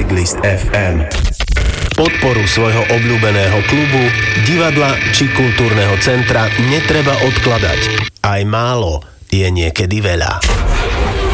Bicyclist FM. Podporu svojho obľúbeného klubu, divadla či kultúrneho centra netreba odkladať. Aj málo je niekedy veľa.